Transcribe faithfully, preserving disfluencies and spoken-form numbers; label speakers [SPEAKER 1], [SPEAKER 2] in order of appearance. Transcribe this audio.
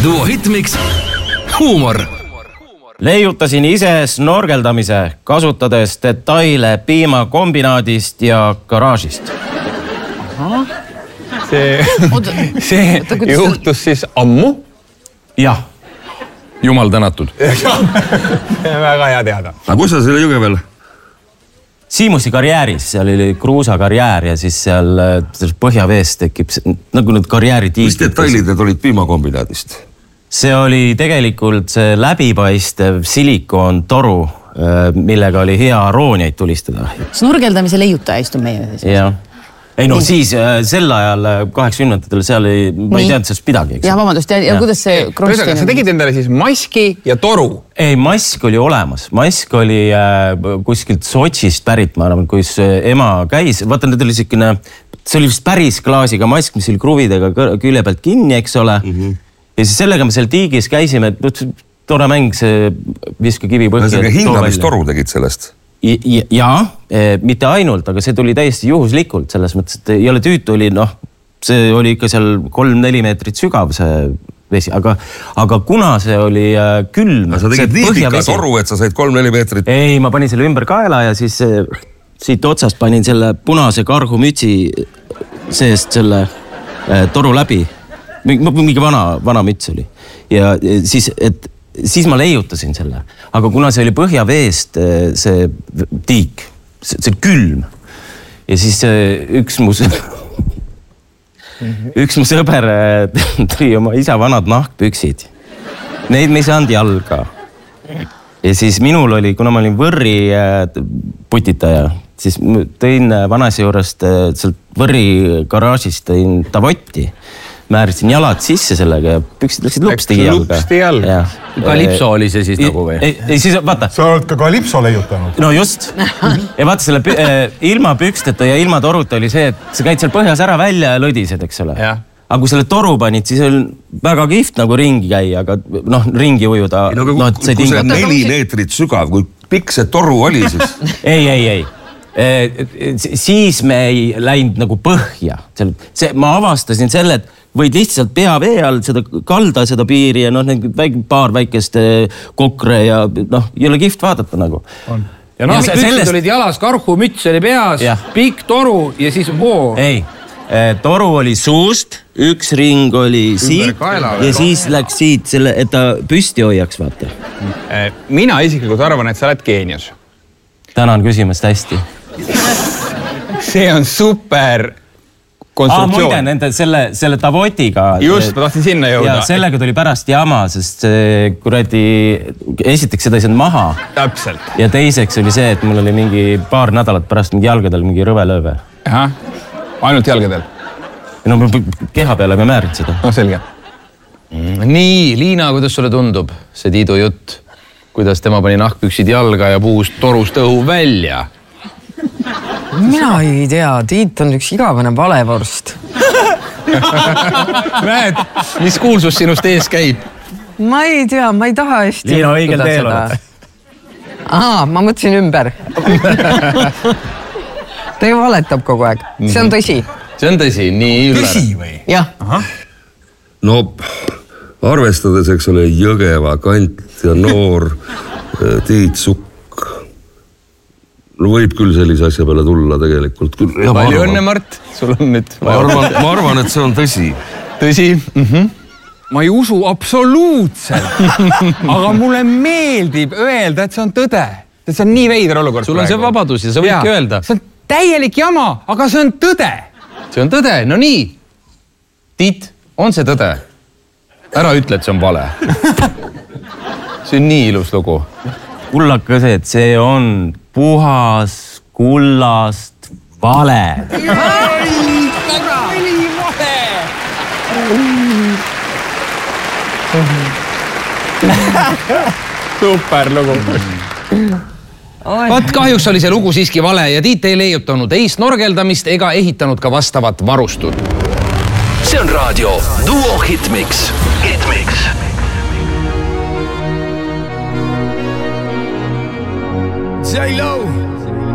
[SPEAKER 1] Duo Hitmix. Huumor.
[SPEAKER 2] Leiutasin ise snorgeldamise, kasutades detaile piimakombinaadist ja garaažist.
[SPEAKER 3] Aha. See, see juhtus siis ammu?
[SPEAKER 2] Jah.
[SPEAKER 1] Jumal tänatud.
[SPEAKER 3] Väga hea teada.
[SPEAKER 4] Aga kus sa selle Jõgevel?
[SPEAKER 2] Siimusi karjääris, seal oli kruusa karjäär ja siis seal põhjaveest tekib nagu need karjääri tiigid.
[SPEAKER 4] Mis detailid need olid piimakombinaadist?
[SPEAKER 2] See oli tegelikult see läbipaistev silikoon toru, millega oli hea arooniaid tulistada.
[SPEAKER 5] Snorgeldamise leiutaja istub meie ühes.
[SPEAKER 2] Jah. Ei no siis sel ajal kaheksakümnendatel seal ei, ma ei teadnud sellest midagi.
[SPEAKER 5] Ja vabandust, ja, ja kuidas see
[SPEAKER 3] krossti... Sa tegid endale siis maski ja toru?
[SPEAKER 2] Ei, mask oli olemas. Mask oli äh, kuskilt Sotšist pärit, ma arvan, kus ema käis. Vaata, need oli siukene, see oli vist päris klaasiga mask, mis oli kruvidega külje pealt kinni, eks ole. Mm-hmm. Ja siis sellega me seal tiigis käisime, tore mäng, see viska kivi põhja.
[SPEAKER 4] See hingamistoru tegid sellest?
[SPEAKER 2] Jaa, mitte ainult, aga see tuli täiesti juhuslikult selles mõttes, et ei ole tüütu oli, noh, see oli ikka seal kolm-neli meetrit sügav see vesi, aga, aga kuna see oli külm...
[SPEAKER 4] Sa tegid nii pika toru, et sa said kolm-neli meetrit?
[SPEAKER 2] Ei, ma panin selle ümber kaela ja siis siit otsast panin selle punase karhumütsi seest selle toru läbi. Mingi vana, vana müts oli. Ja siis, et siis ma leiutasin selle, aga kuna see oli põhjaveest see tiik, see, see külm ja siis üks mu, üks mu sõber tõi oma isa vanad nahkpüksid. Neid me ei saanud jalga. Ja siis minul oli, kuna ma olin võrri putitaja, siis tõin vanasi juurest sealt võrri garaažist tõin tavotti. Määrisin jalad sisse sellega ja püksid läksid lupstigi jalga.
[SPEAKER 3] Lupsti jalga.
[SPEAKER 1] Kalipso oli see siis nagu või?
[SPEAKER 2] Ei, ei siis, vaata.
[SPEAKER 6] Sa oled ka Kalipso leiutanud.
[SPEAKER 2] No just. Ja vaata selle ilma püksteta ja ilma toruta oli see, et sa käid seal põhjas ära välja ja lõdised, eks ole. Aga kui selle toru panid, siis oli väga kihvt nagu ringi käia, aga noh, ringi ujuda.
[SPEAKER 4] No, kui, no, kui see neli meetrit sügav, kui pikk see toru oli siis?
[SPEAKER 2] ei, ei, ei. Siis me ei läinud nagu põhja. See, ma avastasin selle, et võid lihtsalt pea vee all seda kalda, seda piiri ja noh, paar väikest kokre ja noh, ei ole kihvt vaadata nagu.
[SPEAKER 1] On. Ja noh, püksid sellest... olid jalas, karhu müts oli peas, ja. Pikk toru ja siis voo.
[SPEAKER 2] Ei, toru oli suust, üks ring oli siit ja siis läks siit, selle, et ta püsti hoiaks, vaata.
[SPEAKER 3] Mina isiklikult arvan, et sa oled geenius.
[SPEAKER 2] Tänan küsimast hästi.
[SPEAKER 3] See on super...
[SPEAKER 2] Ah, muide, nende selle, selle tavotiga.
[SPEAKER 3] Just, ma tahtsin sinna jõuda.
[SPEAKER 2] Ja sellega tuli pärast jama, sest see kuradi, esiteks seda ei saanud maha.
[SPEAKER 3] Täpselt.
[SPEAKER 2] Ja teiseks oli see, et mul oli mingi paar nädalat pärast mingi jalgadel mingi rõvelööve.
[SPEAKER 3] Aha, ainult jalgadel?
[SPEAKER 2] No keha peale me määrid seda.
[SPEAKER 3] No selge.
[SPEAKER 1] Nii, Liina, kuidas sulle tundub see Tiidu jutt? Kuidas tema pani nahkpüksid jalga ja puust torust õhu välja?
[SPEAKER 7] Mina ei tea, Tiit on üks igavene valevorst.
[SPEAKER 1] Näed, mis kuulsus sinust ees käib?
[SPEAKER 7] Ma ei tea, ma ei taha hästi.
[SPEAKER 2] Liina õigel teel oled.
[SPEAKER 7] Aha, ma mõtlesin ümber. Ta ju valetab kogu aeg. See on tõsi.
[SPEAKER 1] See on tõsi, nii Üllar.
[SPEAKER 3] Tõsi või?
[SPEAKER 7] Jah.
[SPEAKER 4] No, arvestades, eks ole, Jõgeva kant ja noor Tiit Sukk. No võib küll sellise asja peale tulla tegelikult.
[SPEAKER 1] Palju õnne, Mart. Sul on nüüd...
[SPEAKER 4] Ma arvan, ma arvan, et see on tõsi.
[SPEAKER 1] Tõsi? Mm-hmm.
[SPEAKER 3] Ma ei usu absoluutselt. Aga mulle meeldib öelda, et see on tõde. See on nii veider olukord.
[SPEAKER 1] Sul on see vabadus ja sa võidki öelda.
[SPEAKER 3] See on täielik jama, aga see on tõde.
[SPEAKER 1] See on tõde, no nii. Tiit, on see tõde? Ära ütle, et see on vale. See on nii ilus lugu.
[SPEAKER 2] Kullaka see, et see on puhas kullast vale.
[SPEAKER 3] Super lugu.
[SPEAKER 1] Vaat kahjuks oli see lugu siiski vale ja Tiit ei leiutanud ei snorgeldamist ega ehitanud ka vastavat varustut.
[SPEAKER 8] See on raadio Duo Hitmix. Hitmix.
[SPEAKER 9] J-Lo